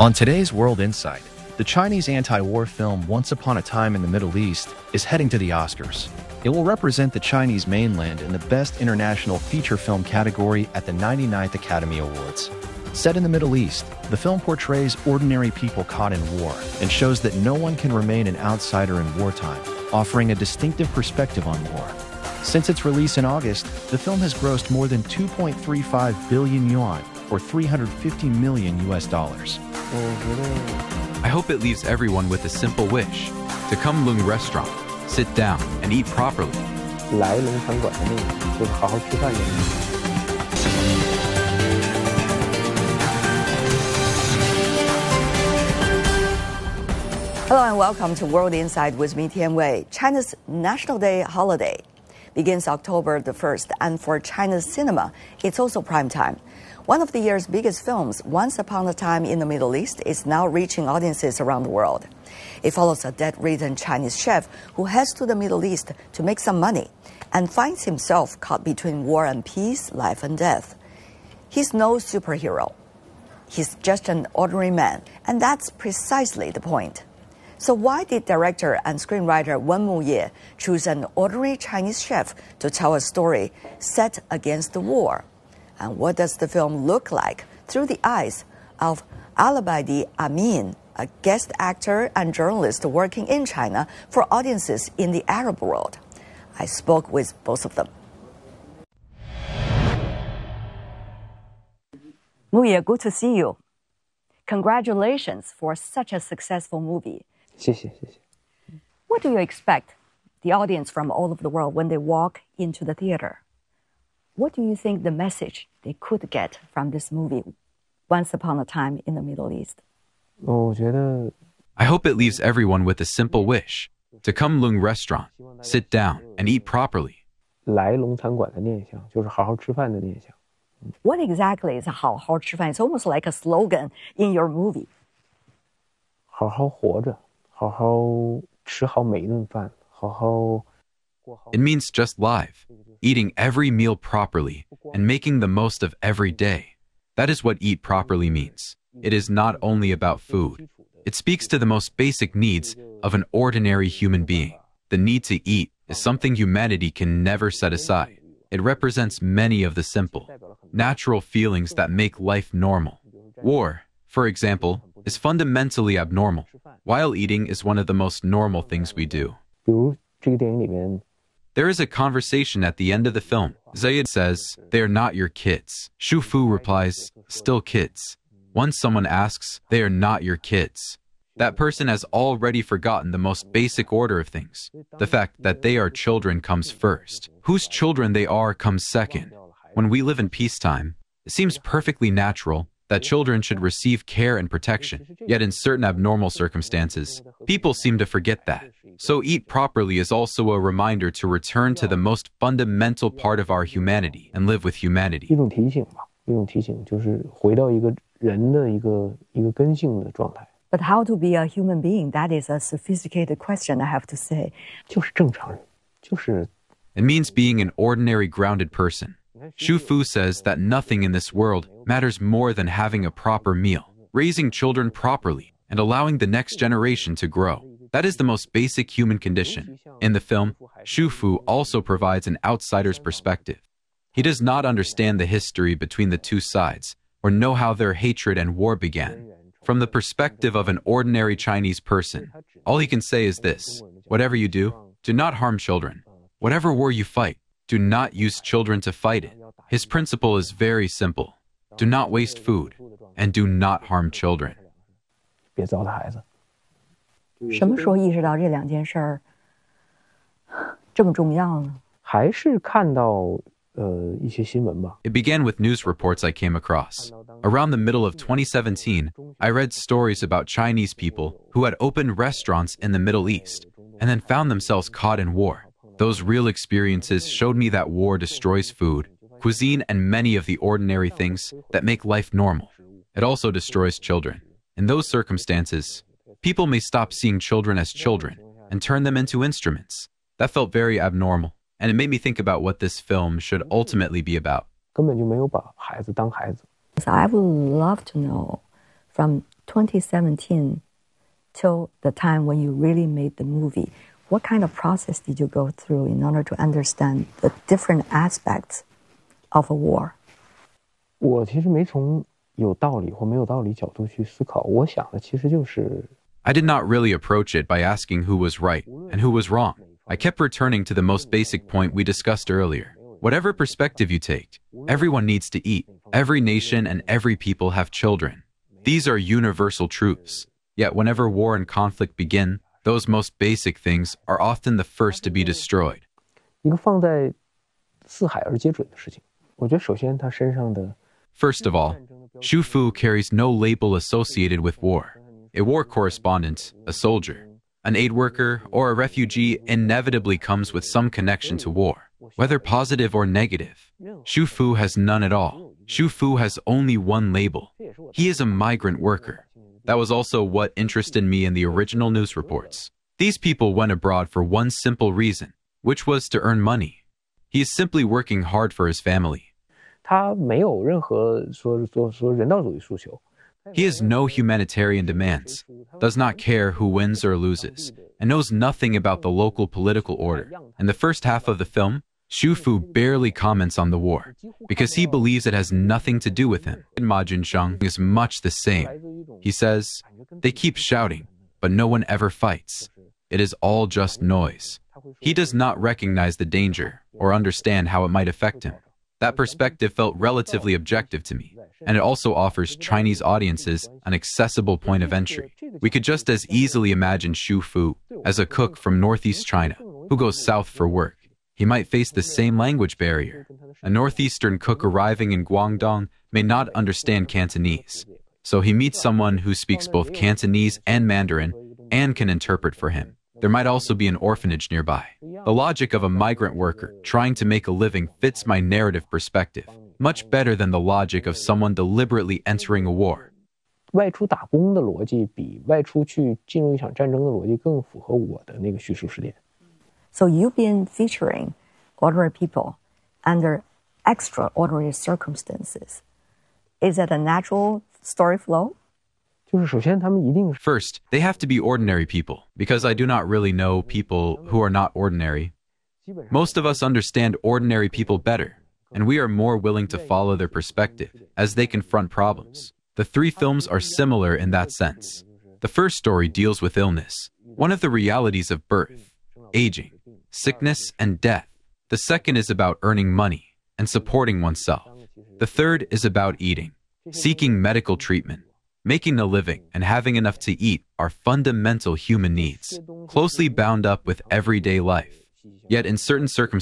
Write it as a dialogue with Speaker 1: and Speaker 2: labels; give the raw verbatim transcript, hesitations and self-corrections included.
Speaker 1: On today's World Insight, the Chinese anti-war film Once Upon a Time in the Middle East is heading to the Oscars. It will represent the Chinese mainland in the Best International Feature Film category at the ninety-ninth Academy Awards. Set in the Middle East, the film portrays ordinary people caught in war and shows that no one can remain an outsider in wartime, offering a distinctive perspective on war. Since its release in August, the film has grossed more than two point three five billion yuan, or three hundred fifty million U S dollars.
Speaker 2: I hope it leaves everyone with a simple wish: to come Lung Restaurant, sit down, and eat properly.
Speaker 3: 来龙餐馆的那个，就是好好吃饭的那个。
Speaker 4: Hello and welcome to World Insight with me, Tian Wei. China's National Day holiday begins October the first, and for China's cinema, it's also prime time. One of the year's biggest films, Once Upon a Time in the Middle East, is now reaching audiences around the world. It follows a debt-ridden Chinese chef who heads to the Middle East to make some money and finds himself caught between war and peace, life and death. He's no superhero. He's just an ordinary man, and that's precisely the point. So why did director and screenwriter Wen Muye choose an ordinary Chinese chef to tell a story set against the war? And what does the film look like through the eyes of Al-Abadi Amin, a guest actor and journalist working in China for audiences in the Arab world? I spoke with both of them. Muye, good to see you. Congratulations for such a successful movie.
Speaker 3: 谢谢谢谢。
Speaker 4: What do you expect the audience from all over the world when they walk into the theater? What do you think the message they could get from this movie, Once Upon a Time in the Middle East?
Speaker 3: 我觉得
Speaker 2: I hope it leaves everyone with a simple wish: to come Lung Restaurant, sit down, and eat properly.
Speaker 3: 来龙餐馆的念想，就是好好吃饭的念想。
Speaker 4: What exactly is 好好吃饭? It's almost like a slogan in your movie.
Speaker 3: 好好活着，好好吃好每一顿饭，好好。
Speaker 2: It means just live, eating every meal properly, and making the most of every day. That is what eat properly means. It is not only about food. It speaks to the most basic needs of an ordinary human being. The need to eat is something humanity can never set aside. It represents many of the simple, natural feelings that make life normal. War, for example, is fundamentally abnormal, while eating is one of the most normal things we do.
Speaker 3: 比如这个电影里面。
Speaker 2: There is a conversation at the end of the film. Zayed says, "They are not your kids." Shu Fu replies, "Still kids." Once someone asks, "They are not your kids," that person has already forgotten the most basic order of things. The fact that they are children comes first. Whose children they are comes second. When we live in peacetime, it seems perfectly natural that children should receive care and protection. Yet in certain abnormal circumstances, people seem to forget that. So eat properly is also a reminder to return to the most fundamental part of our humanity and live with humanity.
Speaker 3: 一种提醒吧，一种提醒就是回到一个人的一个一个根性的状态。
Speaker 4: But how to be a human being? That is a sophisticated question, I have to say.
Speaker 3: 就是正常人，就是。
Speaker 2: It means being an ordinary, grounded person. Shu Fu says that nothing in this world matters more than having a proper meal, raising children properly, and allowing the next generation to grow. That is the most basic human condition. In the film, Shu Fu also provides an outsider's perspective. He does not understand the history between the two sides, or know how their hatred and war began. From the perspective of an ordinary Chinese person, all he can say is this: whatever you do, do not harm children. Whatever war you fight, do not use children to fight it. His principle is very simple: do not waste food, and do not harm children.
Speaker 3: 别糟蹋孩子。
Speaker 4: 什么时候意识到这两件事儿这么重要呢？
Speaker 3: 还是看到呃一些新闻吧。
Speaker 2: It began with news reports I came across. Around the middle of twenty seventeen, I read stories about Chinese people who had opened restaurants in the Middle East and then found themselves caught in war. Those real experiences showed me that war destroys food, cuisine, and many of the ordinary things that make life normal. It also destroys children. In those circumstances, people may stop seeing children as children and turn them into instruments. That felt very abnormal, and it made me think about what this film should ultimately be about.
Speaker 3: 根本就没有把孩子当孩子。
Speaker 4: So I would love to know from twenty seventeen till the time when you really made the movie, what kind of process did you go through in order to understand the different aspects of a war?
Speaker 3: 我其实没从有道理或没有道理角度去思考，我想的其实就是
Speaker 2: I did not really approach it by asking who was right and who was wrong. I kept returning to the most basic point we discussed earlier. Whatever perspective you take, everyone needs to eat. Every nation and every people have children. These are universal truths. Yet whenever war and conflict begin, those most basic things are often the first to be destroyed.
Speaker 3: 一个放在四海而皆准的事情。我觉得首先他身上的
Speaker 2: First of all, Xu Fu carries no label associated with war. A war correspondent, a soldier, an aid worker, or a refugee inevitably comes with some connection to war, whether positive or negative. Xu Fu has none at all. Xu Fu has only one label. He is a migrant worker. That was also what interested me in the original news reports. These people went abroad for one simple reason, which was to earn money. He is simply working hard for his family.
Speaker 3: 他没有任何说说说人道主义诉求。
Speaker 2: He has no humanitarian demands, does not care who wins or loses, and knows nothing about the local political order. In the first half of the film, Xu Fu barely comments on the war, because he believes it has nothing to do with him. Ma Junsheng is much the same. He says, they keep shouting, but no one ever fights. It is all just noise. He does not recognize the danger or understand how it might affect him. That perspective felt relatively objective to me, and it also offers Chinese audiences an accessible point of entry. We could just as easily imagine Xu Fu as a cook from northeast China who goes south for work. He might face the same language barrier. A northeastern cook arriving in Guangdong may not understand Cantonese, so he meets someone who speaks both Cantonese and Mandarin and can interpret for him. There might also be an orphanage nearby. The logic of a migrant worker trying to make a living fits my narrative perspective much better than the logic of someone deliberately entering a war.
Speaker 3: 外出打工的逻辑比外出去进入一场战争的逻辑更符合我的那个叙述视点。
Speaker 4: So you've been featuring ordinary people under extraordinary circumstances. Is that a natural story flow?
Speaker 3: 就是首先他们一定是
Speaker 2: First, they have to be ordinary people, because I do not really know people who are not ordinary. Most of us understand ordinary people better, and we are more willing to follow their perspective as they confront problems. The three films are similar in that sense. The first story deals with illness, one of the realities of birth, aging, sickness, and death. The second is about earning money and supporting oneself. The third is about eating, seeking medical treatment. Making a living and having enough to eat are fundamental human needs, closely bound up with everyday life. Yet in certain circumstances,